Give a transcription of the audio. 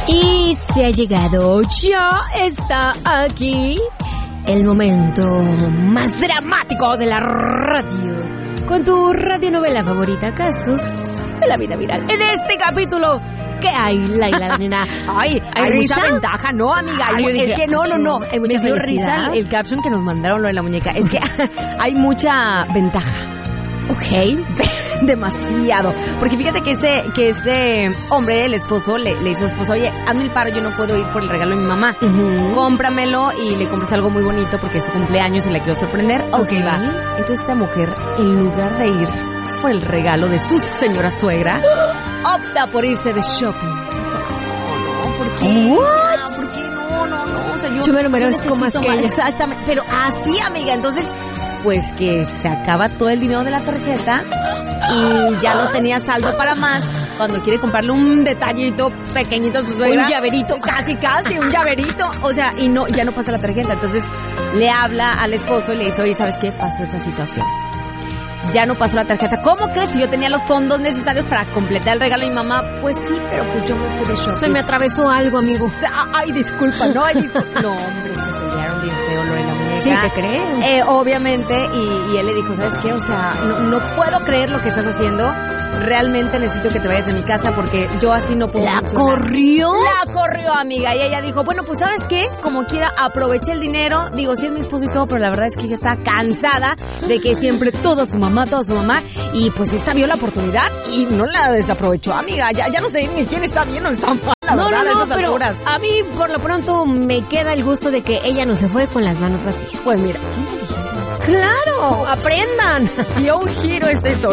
Y se ha llegado, ya está aquí, el momento más dramático de la radio. Con tu radionovela favorita, Casos de la Vida Viral. En este capítulo, ¿qué hay, Laila, nena? Hay mucha ventaja, ¿no, amiga? Yo dije, es que no. Hay mucha Me dio felicidad. risa el caption que nos mandaron lo de la muñeca. Es que hay mucha ventaja. Ok. Demasiado. Porque fíjate que ese hombre, el esposo, le dice a su esposa, oye, hazme el paro, yo no puedo ir por el regalo de mi mamá. Cómpramelo y le compras algo muy bonito porque es su cumpleaños y la quiero sorprender. Ok, va. Entonces esta mujer, en lugar de ir por el regalo de su señora suegra, opta por irse de shopping. No, ¿por qué? What? ¿Por qué? No. O sea, Yo me lo merezco más que ella. Exactamente. Pero así, amiga. Entonces, pues que se acaba todo el dinero de la tarjeta y ya no tenía saldo para más cuando quiere comprarle un detallito pequeñito a su suegra. Un llaverito. Casi, un llaverito. O sea, y no, ya no pasa la tarjeta. Entonces le habla al esposo y le dice, oye, ¿sabes qué? Pasó esta situación. Ya no pasó la tarjeta. ¿Cómo crees? Si yo tenía los fondos necesarios para completar el regalo de mi mamá. Pues sí, pero pues yo me fui de shopping. Se me atravesó algo, amigo. Ay, disculpa, ¿no? No, hombre, se pelearon bien feo lo de la muñeca. Sí, te creo. Obviamente, y él le dijo, ¿sabes qué? O sea, no puedo creer lo que estás haciendo. Realmente necesito que te vayas de mi casa porque yo así no puedo funcionar. La corrió, amiga. Y ella dijo, bueno, pues ¿sabes qué? Como quiera, aproveché el dinero. Digo, sí es mi esposo y todo, pero la verdad es que ella está cansada de que siempre toda su mamá. Y pues esta vio la oportunidad y no la desaprovechó, amiga. Ya no sé ni quién está bien o está mal, la verdad, no, a esas pero alturas. a mí por lo pronto me queda el gusto de que ella no se fue con las manos vacías. Pues mira, ¡Claro! ¡Aprendan! dio un giro esta historia.